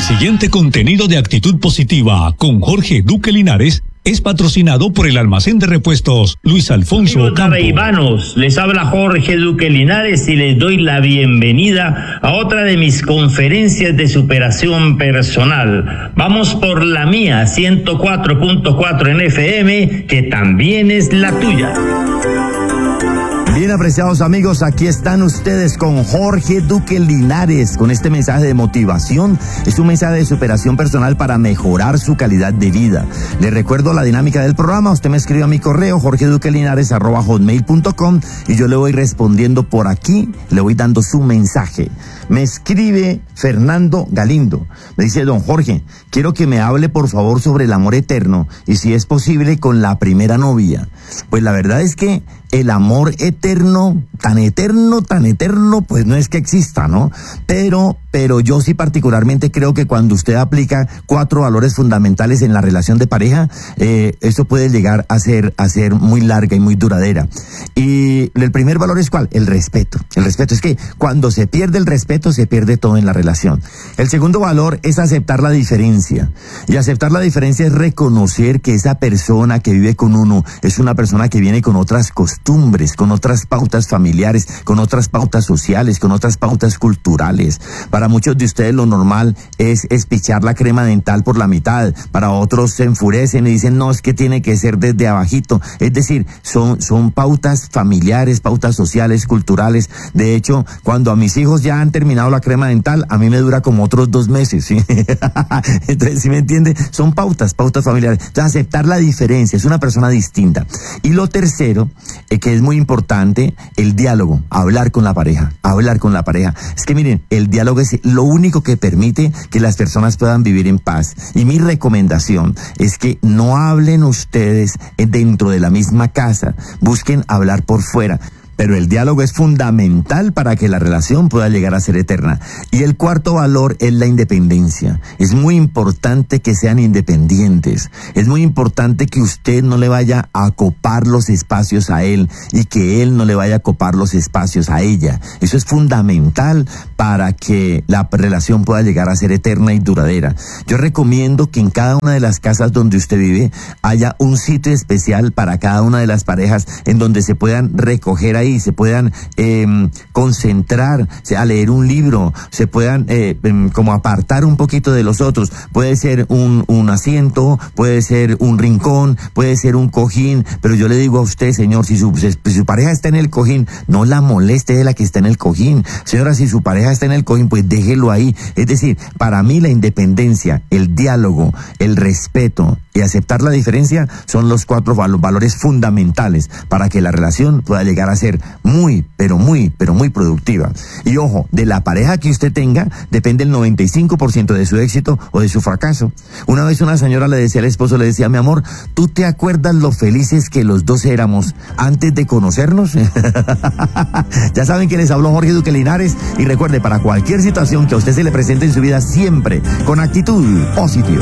siguiente contenido de actitud positiva con Jorge Duque Linares es patrocinado por el almacén de repuestos Luis Alfonso Ocampo. Amigos, les habla Jorge Duque Linares y les doy la bienvenida a otra de mis conferencias de superación personal. Vamos por la mía, 104.4 en FM, que también es la tuya. Bien, apreciados amigos, aquí están ustedes con Jorge Duque Linares, con este mensaje de motivación. Es un mensaje de superación personal para mejorar su calidad de vida. Les recuerdo la dinámica del programa. Usted me escribe a mi correo, jorgeduquelinares@hotmail.com, y yo le voy respondiendo por aquí, le voy dando su mensaje. Me escribe Fernando Galindo. Me dice: don Jorge, quiero que me hable por favor sobre el amor eterno y si es posible con la primera novia. Pues la verdad es que el amor eterno, tan eterno, pues no es que exista, ¿no? Pero yo sí particularmente creo que cuando usted aplica 4 valores fundamentales en la relación de pareja, eso puede llegar a ser muy larga y muy duradera. Y el primer valor es ¿cuál? El respeto. El respeto es que cuando se pierde el respeto, se pierde todo en la relación. El segundo valor es aceptar la diferencia. Y aceptar la diferencia es reconocer que esa persona que vive con uno es una persona que viene con otras costumbres, con otras pautas familiares, con otras pautas sociales, con otras pautas culturales. Para muchos de ustedes lo normal es pichar la crema dental por la mitad. Para otros se enfurecen y dicen, no, es que tiene que ser desde abajito. Es decir, son pautas familiares, pautas sociales, culturales. De hecho, cuando a mis hijos ya han terminado la crema dental, a mí me dura como otros 2 meses, ¿sí? Entonces, ¿sí me entiende? Son pautas familiares. Entonces, aceptar la diferencia, es una persona distinta. Y lo tercero, que es muy importante, el diálogo, hablar con la pareja. Es que miren, el diálogo es lo único que permite que las personas puedan vivir en paz. Y mi recomendación es que no hablen ustedes dentro de la misma casa, busquen hablar por fuera. Pero el diálogo es fundamental para que la relación pueda llegar a ser eterna. Y el cuarto valor es la independencia. Es muy importante que sean independientes. Es muy importante que usted no le vaya a copar los espacios a él y que él no le vaya a copar los espacios a ella. Eso es fundamental para que la relación pueda llegar a ser eterna y duradera. Yo recomiendo que en cada una de las casas donde usted vive haya un sitio especial para cada una de las parejas en donde se puedan recoger ahí, se puedan concentrar a leer un libro, se puedan como apartar un poquito de los otros. Puede ser un asiento, puede ser un rincón, puede ser un cojín, pero yo le digo a usted, señor, si su pareja está en el cojín, no la moleste de la que está en el cojín. Señora, si su pareja está en el cojín, pues déjelo ahí. Es decir, para mí la independencia, el diálogo, el respeto y aceptar la diferencia son los 4 valores fundamentales para que la relación pueda llegar a ser muy productiva. Y ojo, de la pareja que usted tenga depende el 95% de su éxito o de su fracaso. Una vez una señora le decía al esposo, le decía: mi amor, ¿tú te acuerdas lo felices que los dos éramos antes de conocernos? Ya saben que les habló Jorge Duque Linares, y recuerde, para cualquier situación que a usted se le presente en su vida, siempre con actitud positiva.